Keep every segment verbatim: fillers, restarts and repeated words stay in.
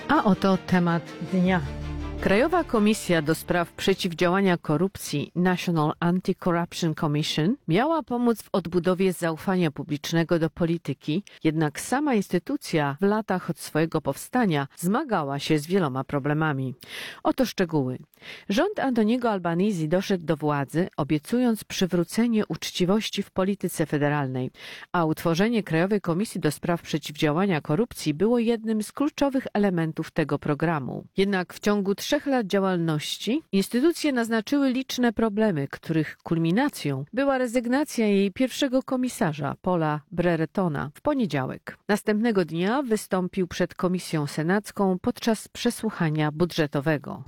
A oto temat dnia. Krajowa Komisja do Spraw Przeciwdziałania Korupcji National Anti-Corruption Commission miała pomóc w odbudowie zaufania publicznego do polityki, jednak sama instytucja w latach od swojego powstania zmagała się z wieloma problemami. Oto szczegóły. Rząd Antoniego Albanese doszedł do władzy, obiecując przywrócenie uczciwości w polityce federalnej, a utworzenie Krajowej Komisji do Spraw Przeciwdziałania Korupcji było jednym z kluczowych elementów tego programu. Jednak w ciągu trzech lat działalności instytucje naznaczyły liczne problemy, których kulminacją była rezygnacja jej pierwszego komisarza, Paula Breretona, w poniedziałek. Następnego dnia wystąpił przed Komisją Senacką podczas przesłuchania budżetowego.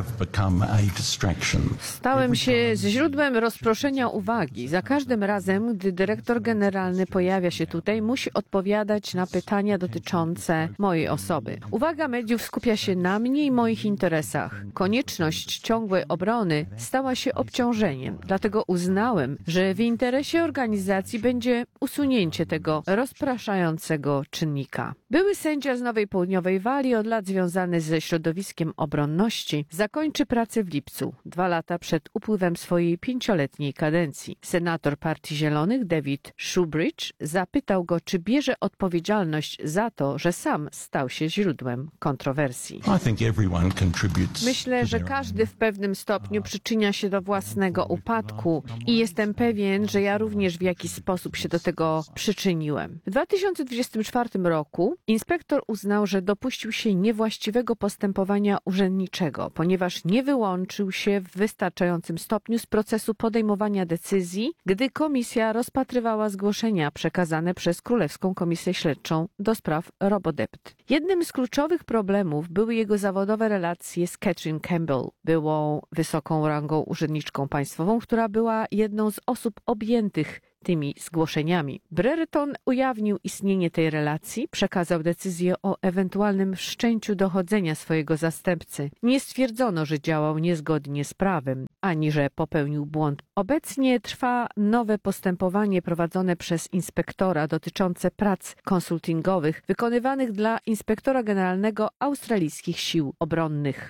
Stałem się źródłem rozproszenia uwagi. Za każdym razem, gdy dyrektor generalny pojawia się tutaj, musi odpowiadać na pytania dotyczące mojej osoby. Uwaga mediów skupia się na mnie i moich interesach. Konieczność ciągłej obrony stała się obciążeniem, dlatego uznałem, że w interesie organizacji będzie usunięcie tego rozpraszającego czynnika. Były sędzia z Nowej Południowej Walii, od lat związany ze środowiskiem obronności, zakończy pracę w lipcu, dwa lata przed upływem swojej pięcioletniej kadencji. Senator Partii Zielonych David Shoebridge zapytał go, czy bierze odpowiedzialność za to, że sam stał się źródłem kontrowersji. Myślę, że każdy w pewnym stopniu przyczynia się do własnego upadku i jestem pewien, że ja również w jakiś sposób się do tego przyczyniłem. W dwa tysiące dwudziestym czwartym roku inspektor uznał, że dopuścił się niewłaściwego postępowania urzędniczego, ponieważ nie wyłączył się w wystarczającym stopniu z procesu podejmowania decyzji, gdy komisja rozpatrywała zgłoszenia przekazane przez Królewską Komisję Śledczą do spraw Robodebt. Jednym z kluczowych problemów były jego zawodowe relacje z Catherine Campbell, byłą wysoką rangą urzędniczką państwową, która była jedną z osób objętych tymi zgłoszeniami. Brereton ujawnił istnienie tej relacji, przekazał decyzję o ewentualnym wszczęciu dochodzenia swojego zastępcy. Nie stwierdzono, że działał niezgodnie z prawem, ani że popełnił błąd. Obecnie trwa nowe postępowanie prowadzone przez inspektora dotyczące prac konsultingowych wykonywanych dla inspektora generalnego australijskich sił obronnych.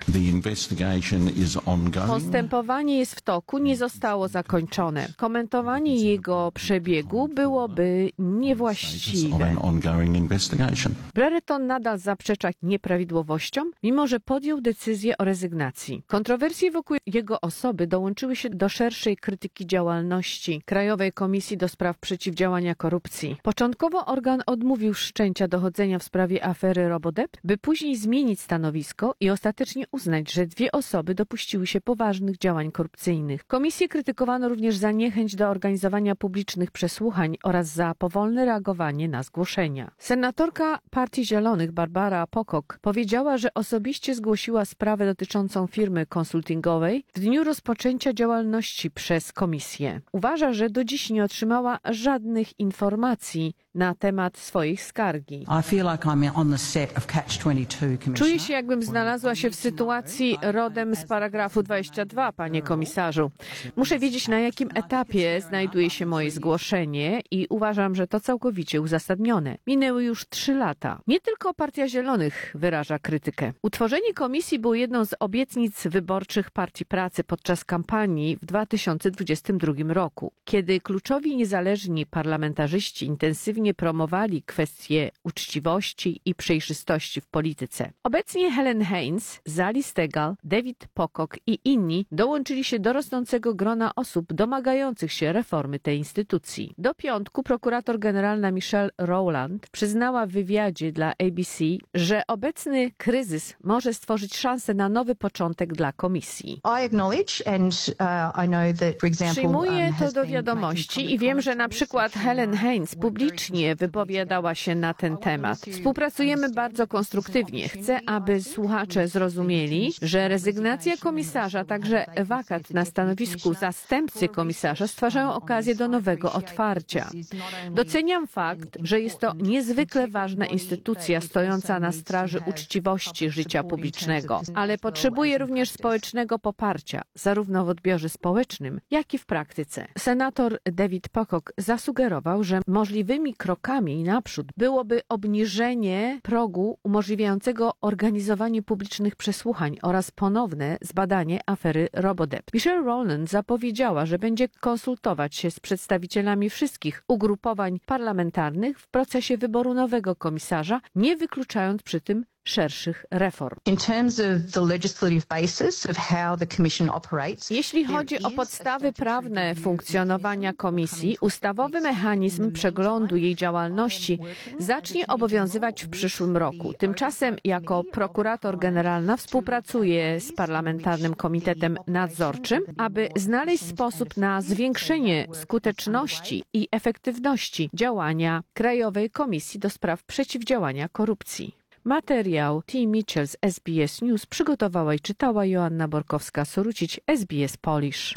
Postępowanie jest w toku, nie zostało zakończone. Komentowanie jego przebiegu byłoby niewłaściwe. Brereton nadal zaprzecza nieprawidłowościom, mimo że podjął decyzję o rezygnacji. Kontrowersje wokół jego osoby dołączyły się do szerszej krytyki działalności Krajowej Komisji do Spraw Przeciwdziałania Korupcji. Początkowo organ odmówił wszczęcia dochodzenia w sprawie afery Robodebt, by później zmienić stanowisko i ostatecznie uznać, że dwie osoby dopuściły się poważnych działań korupcyjnych. Komisję krytykowano również za niechęć do organizowania publicznych przesłuchań oraz za powolne reagowanie na zgłoszenia. Senatorka Partii Zielonych Barbara Pocock powiedziała, że osobiście zgłosiła sprawę dotyczącą firmy konsultingowej w dniu rozpoczęcia działalności przez komisję. Uważa, że do dziś nie otrzymała żadnych informacji na temat swojej skargi. Czuję się, jakbym znalazła się w sytuacji rodem z paragrafu dwudziestego drugiego, panie komisarzu. Muszę wiedzieć, na jakim etapie znajduje się moje zgłoszenie i uważam, że to całkowicie uzasadnione. Minęły już trzy lata. Nie tylko Partia Zielonych wyraża krytykę. Utworzenie komisji było jedną z obietnic wyborczych Partii Pracy podczas kampanii w dwa tysiące dwudziestym drugim roku, kiedy kluczowi niezależni parlamentarzyści intensywnie promowali kwestie uczciwości i przejrzystości w polityce. Obecnie Helen Haynes, Zali Steggall, David Pocock i inni dołączyli się do rosnącego grona osób domagających się reformy tej instytucji. Do piątku prokurator generalna Michelle Rowland przyznała w wywiadzie dla A B C, że obecny kryzys może stworzyć szansę na nowy początek dla komisji. Przyjmuję to do wiadomości i wiem, że na przykład Helen Haynes publicznie wypowiadała się na ten temat. Współpracujemy bardzo konstruktywnie. Chcę, aby słuchacze zrozumieli, że rezygnacja komisarza, także wakat na stanowisku zastępcy komisarza stwarzają okazję do nowego otwarcia. Doceniam fakt, że jest to niezwykle ważna instytucja stojąca na straży uczciwości życia publicznego, ale potrzebuje również społecznego poparcia, zarówno w odbiorze społecznym, jak i w praktyce. Senator David Pocock zasugerował, że możliwymi krokami naprzód byłoby obniżenie progu umożliwiającego organizowanie publicznych przesłuchań oraz ponowne zbadanie afery Robodebt. Michelle Rowland zapowiedziała, że będzie konsultować się z przedstawicielami wszystkich ugrupowań parlamentarnych w procesie wyboru nowego komisarza, nie wykluczając przy tym szerszych reform. Jeśli chodzi o podstawy prawne funkcjonowania komisji, ustawowy mechanizm przeglądu jej działalności zacznie obowiązywać w przyszłym roku. Tymczasem jako prokurator generalna współpracuje z Parlamentarnym Komitetem Nadzorczym, aby znaleźć sposób na zwiększenie skuteczności i efektywności działania Krajowej Komisji do Spraw Przeciwdziałania Korupcji. Materiał T. Mitchell z S B S News przygotowała i czytała Joanna Borkowska-Sorucić, S B S Polish.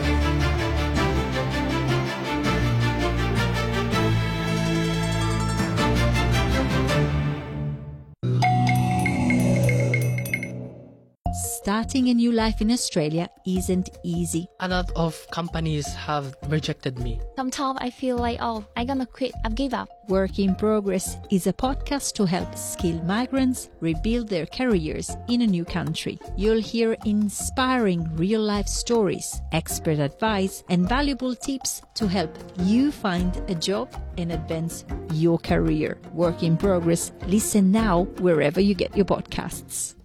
Starting a new life in Australia isn't easy. A lot of companies have rejected me. Sometimes I feel like, oh, I'm gonna quit, I've give up. Work in Progress is a podcast to help skilled migrants rebuild their careers in a new country. You'll hear inspiring real-life stories, expert advice, and valuable tips to help you find a job and advance your career. Work in Progress. Listen now wherever you get your podcasts.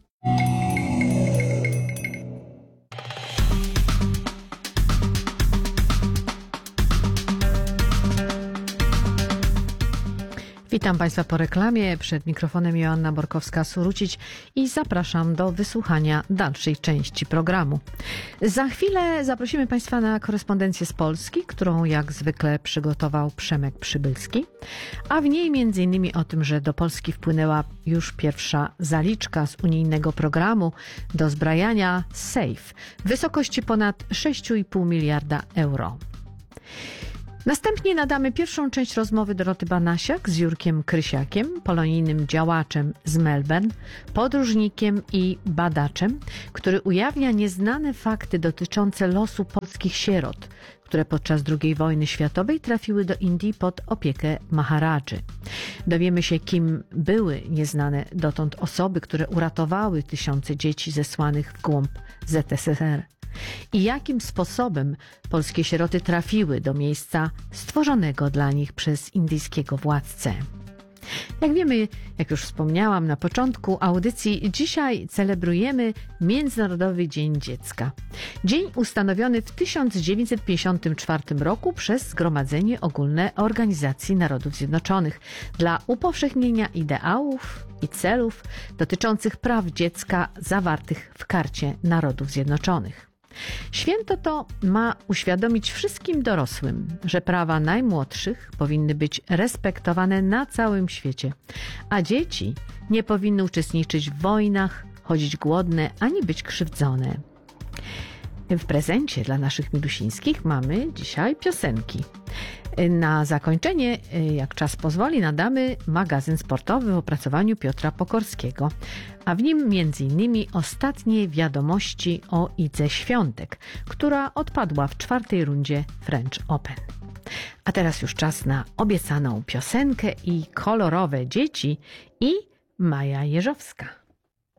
Witam Państwa po reklamie. Przed mikrofonem Joanna Borkowska-Surucić i zapraszam do wysłuchania dalszej części programu. Za chwilę zaprosimy Państwa na korespondencję z Polski, którą jak zwykle przygotował Przemek Przybylski, a w niej między innymi o tym, że do Polski wpłynęła już pierwsza zaliczka z unijnego programu do zbrajania SAFE w wysokości ponad sześć i pół miliarda euro. Następnie nadamy pierwszą część rozmowy Doroty Banasiak z Jurkiem Krysiakiem, polonijnym działaczem z Melbourne, podróżnikiem i badaczem, który ujawnia nieznane fakty dotyczące losu polskich sierot, które podczas drugiej wojny światowej trafiły do Indii pod opiekę Maharadży. Dowiemy się, kim były nieznane dotąd osoby, które uratowały tysiące dzieci zesłanych w głąb Z S R R. I jakim sposobem polskie sieroty trafiły do miejsca stworzonego dla nich przez indyjskiego władcę. Jak wiemy, jak już wspomniałam na początku audycji, dzisiaj celebrujemy Międzynarodowy Dzień Dziecka. Dzień ustanowiony w tysiąc dziewięćset pięćdziesiątym czwartym roku przez Zgromadzenie Ogólne Organizacji Narodów Zjednoczonych dla upowszechnienia ideałów i celów dotyczących praw dziecka zawartych w Karcie Narodów Zjednoczonych. Święto to ma uświadomić wszystkim dorosłym, że prawa najmłodszych powinny być respektowane na całym świecie, a dzieci nie powinny uczestniczyć w wojnach, chodzić głodne ani być krzywdzone. W prezencie dla naszych milusińskich mamy dzisiaj piosenki. Na zakończenie, jak czas pozwoli, nadamy magazyn sportowy w opracowaniu Piotra Pokorskiego, a w nim między innymi ostatnie wiadomości o Idze Świątek, która odpadła w czwartej rundzie French Open. A teraz już czas na obiecaną piosenkę i kolorowe dzieci i Maja Jeżowska.